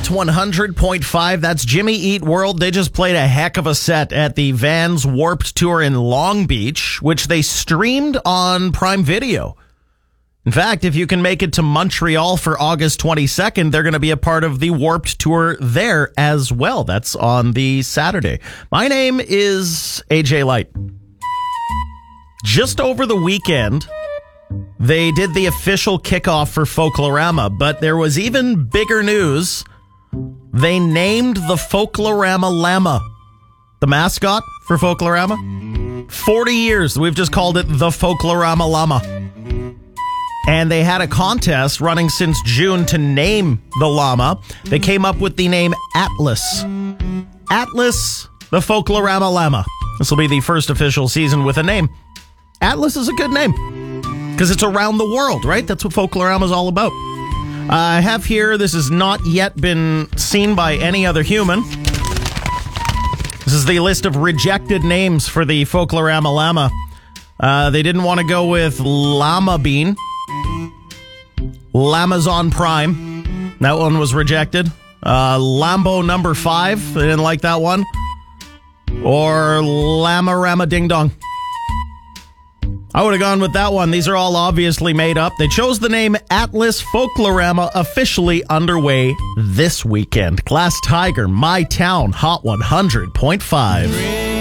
100.5. That's Jimmy Eat World. They just played a heck of a set at the Vans Warped Tour in Long Beach, which they streamed on Prime Video. In fact, if you can make it to Montreal for August 22nd, they're going to be a part of the Warped Tour there as well. That's on the Saturday. My name is AJ Light. Just over the weekend, they did the official kickoff for Folklorama, but there was even bigger news. They named the Folklorama Llama, the mascot for Folklorama. 40 years, we've just called it the Folklorama Llama. And they had a contest running since June to name the llama. They came up with the name Atlas. Atlas, the Folklorama Llama. This will be the first official season with a name. Atlas is a good name because it's around the world, right? That's what Folklorama is all about. I have here, this has not yet been seen by any other human. This is the list of rejected names for the Folklorama Llama. They didn't want to go with Llama Bean. Lamazon Prime. That one was rejected. Lambo number 5. They didn't like that one. Or Llama Rama Ding Dong. I would have gone with that one. These are all obviously made up. They chose the name Atlas. Folklorama officially underway this weekend. Glass Tiger, My Town, Hot 100.5.